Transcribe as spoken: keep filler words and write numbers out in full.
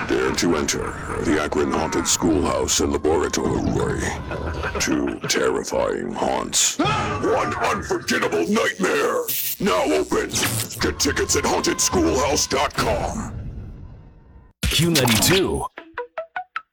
Dare to enter the Akron Haunted Schoolhouse and Laboratory. Two terrifying haunts. One unforgettable nightmare. Now open. Get tickets at haunted schoolhouse dot com. Q ninety-two,